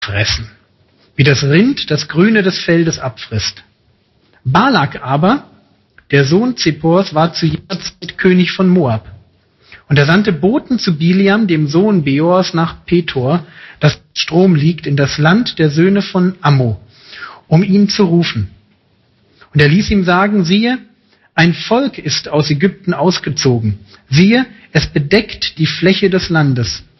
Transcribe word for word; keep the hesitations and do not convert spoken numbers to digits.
fressen, wie das Rind das Grüne des Feldes abfrisst. Balak aber, der Sohn Zippors, war zu jener Zeit König von Moab. Und er sandte Boten zu Biliam, dem Sohn Beors, nach Petor, das Strom liegt, in das Land der Söhne von Ammo, um ihn zu rufen. Und er ließ ihm sagen, siehe, ein Volk ist aus Ägypten ausgezogen. Siehe, es bedeckt die Fläche des Landes.